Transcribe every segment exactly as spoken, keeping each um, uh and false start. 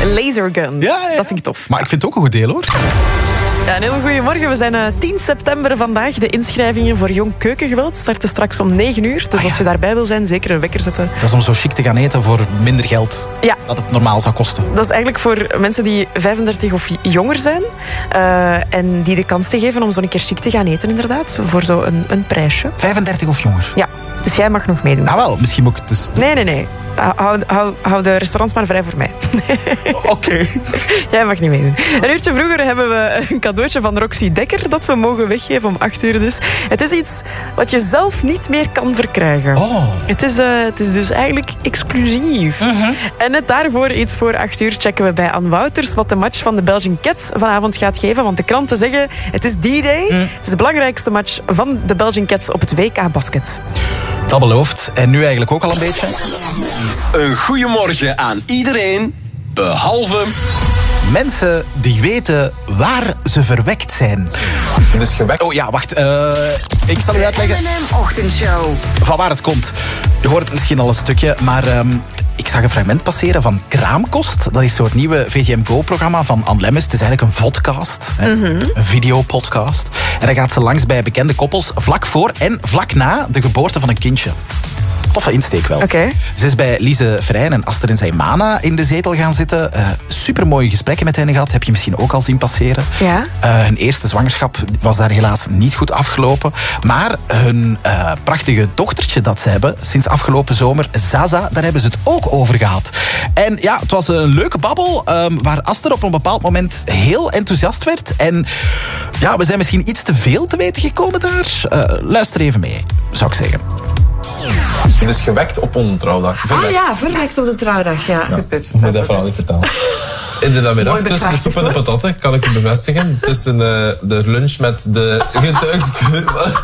Lasergun. Ja, ja, ja. Dat vind ik tof. Maar ik vind het ook een goed deel, hoor. Ja, een hele goede morgen. We zijn uh, tien september vandaag. De inschrijvingen voor Jong Keukengeweld starten straks om negen uur. Dus ah, ja. als je daarbij wil zijn, zeker een wekker zetten. Dat is om zo chic te gaan eten voor minder geld ja. dat het normaal zou kosten. Dat is eigenlijk voor mensen die vijfendertig of jonger zijn. Uh, en die de kans te geven om zo'n keer chic te gaan eten, inderdaad. Voor zo'n een, een prijsje. vijfendertig of jonger? Ja. Dus jij mag nog meedoen. Nou wel, misschien moet ik het dus... Nee, nee, nee. Hou, hou, hou de restaurants maar vrij voor mij. Oké. Okay. Jij mag niet meedoen. Een uurtje vroeger hebben we een cadeautje van Roxy Dekker dat we mogen weggeven om acht uur dus. Het is iets wat je zelf niet meer kan verkrijgen. Oh. Het is, uh, het is dus eigenlijk exclusief. Uh-huh. En net daarvoor, iets voor acht uur, checken we bij Anne Wouters wat de match van de Belgian Cats vanavond gaat geven. Want de kranten zeggen, het is D-Day. Mm. Het is de belangrijkste match van de Belgian Cats op het W K basket. Dat belooft. En nu eigenlijk ook al een beetje. Een goeiemorgen aan iedereen, behalve... mensen die weten waar ze verwekt zijn. Dus gewekt... Oh ja, wacht. Uh, ik zal u uitleggen... M en M-ochtendshow. Van waar het komt. Je hoort het misschien al een stukje, maar... Um, ik zag een fragment passeren van Kraamkost. Dat is zo'n nieuwe V T M Go-programma van Anne Lemmes. Het is eigenlijk een vodcast, hè? Mm-hmm. Een videopodcast. En dan gaat ze langs bij bekende koppels vlak voor en vlak na de geboorte van een kindje. Toffe insteek wel. Okay. Ze is bij Lise Verijn en Aster Zeymana in de zetel gaan zitten. Uh, supermooie gesprekken met hen gehad. Heb je misschien ook al zien passeren. Ja. Uh, hun eerste zwangerschap was daar helaas niet goed afgelopen. Maar hun uh, prachtige dochtertje dat ze hebben sinds afgelopen zomer, Zaza, daar hebben ze het ook over gehad. En ja, het was een leuke babbel um, waar Aster op een bepaald moment heel enthousiast werd. En ja, we zijn misschien iets te veel te weten gekomen daar. Uh, luister even mee, zou ik zeggen. Dus gewekt op onze trouwdag. Verwekt. Ah ja, verwekt op de trouwdag, ja. ja. Super. Ik moet dat vooral niet vertellen. In de namiddag tussen de soep en de patatten, kan ik u bevestigen. Tussen uh, de lunch met de getuigd.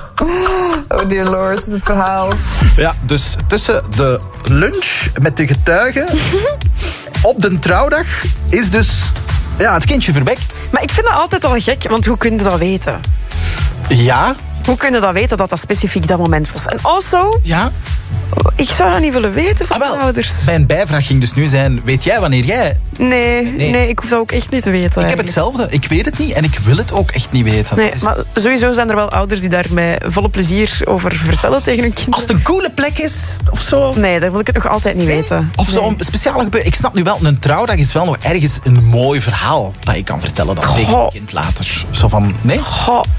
Oh dear lord, het verhaal. Ja, dus tussen de lunch met de getuigen op de trouwdag is dus ja, het kindje verwekt. Maar ik vind dat altijd al gek, want hoe kun je dat weten? Ja... Hoe kun je dat weten dat dat specifiek dat moment was? En also, ja? ik zou dat niet willen weten van ah, wel, mijn ouders. Mijn bijvraag ging dus nu zijn, weet jij wanneer jij... Nee, nee, nee ik hoef dat ook echt niet te weten. Ik eigenlijk. heb hetzelfde. Ik weet het niet en ik wil het ook echt niet weten. Nee, maar sowieso zijn er wel ouders die daar met volle plezier over vertellen tegen hun kinderen. Als het een coole plek is of zo... Nee, dat wil ik het nog altijd niet nee? weten. Of zo'n nee. speciale gebeuren. Ik snap nu wel, een trouwdag is wel nog ergens een mooi verhaal dat je kan vertellen dan tegen je kind later. Zo van, nee? Goh,